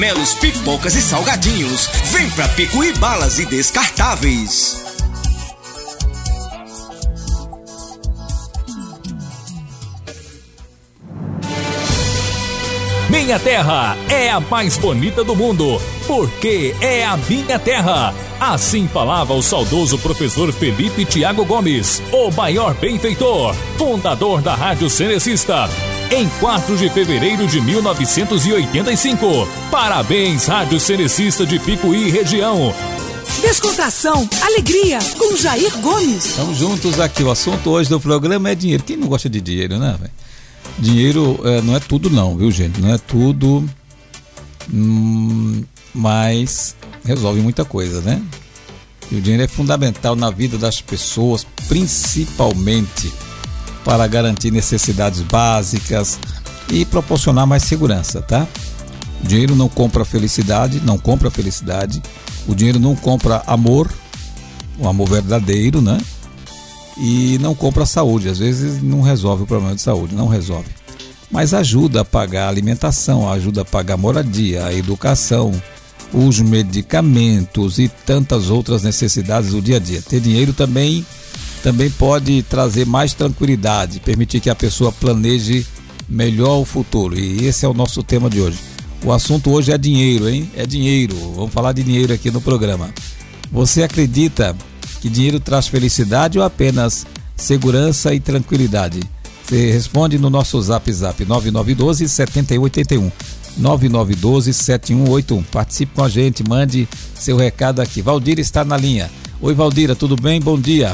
Melos, pipocas e salgadinhos. Vem pra Picuí Balas e Descartáveis. Minha terra é a mais bonita do mundo, porque é a minha terra. Assim falava o saudoso professor Felipe Thiago Gomes, o maior benfeitor, fundador da Rádio Cenecista, em 4 de fevereiro de 1985. Parabéns, Rádio Cenecista de Picuí região. Descontração, alegria, com Jair Gomes. Estamos juntos aqui, o assunto hoje do programa é dinheiro. Quem não gosta de dinheiro, né, velho? Dinheiro não é tudo não, viu, gente? Não é tudo, mas resolve muita coisa, né? E o dinheiro é fundamental na vida das pessoas, principalmente para garantir necessidades básicas e proporcionar mais segurança, tá? O dinheiro não compra felicidade, o dinheiro não compra amor, o amor verdadeiro, né? E não compra saúde, às vezes não resolve o problema de saúde, não resolve. Mas ajuda a pagar a alimentação, ajuda a pagar a moradia, a educação, os medicamentos e tantas outras necessidades do dia a dia. Ter dinheiro também pode trazer mais tranquilidade, permitir que a pessoa planeje melhor o futuro. E esse é o nosso tema de hoje. O assunto hoje é dinheiro, hein? É dinheiro. Vamos falar de dinheiro aqui no programa. Você acredita que dinheiro traz felicidade ou apenas segurança e tranquilidade? Você responde no nosso zap 9912-7881, 9912-7181. Participe com a gente, mande seu recado aqui. Valdira está na linha. Oi, Valdira, tudo bem? Bom dia.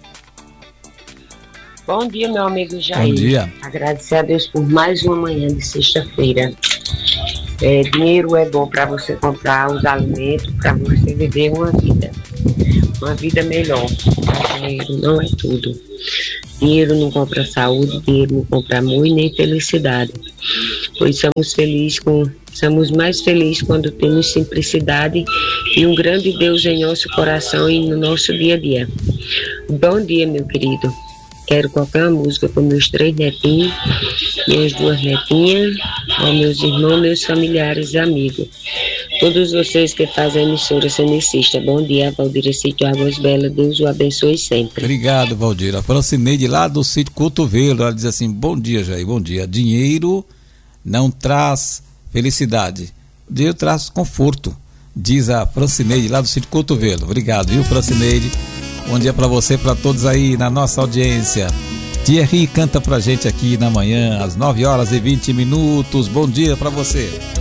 Bom dia, meu amigo Jair. Bom dia. Agradecer a Deus por mais uma manhã de sexta-feira. Dinheiro é bom para você comprar os alimentos, para você viver uma vida melhor. Dinheiro não é tudo. Dinheiro não compra saúde, dinheiro não compra amor e nem felicidade. Pois somos mais felizes quando temos simplicidade e um grande Deus em nosso coração e no nosso dia a dia. Bom dia, meu querido. Quero colocar uma música para meus 3 netinhos, minhas 2 netinhas, aos meus irmãos, meus familiares e amigos. Todos vocês que fazem a emissora Cenecista. Bom dia, Valdira, Sítio Águas Belas. Deus o abençoe sempre. Obrigado, Valdira. A Francineide lá do Sítio Cotovelo, ela diz assim: bom dia, Jair, bom dia. Dinheiro não traz felicidade. Dinheiro traz conforto, diz a Francineide lá do Sítio Cotovelo. Obrigado, viu, Francineide? Bom dia para você, para todos aí na nossa audiência. Thierry canta pra gente aqui na manhã, às 9h20. Bom dia para você.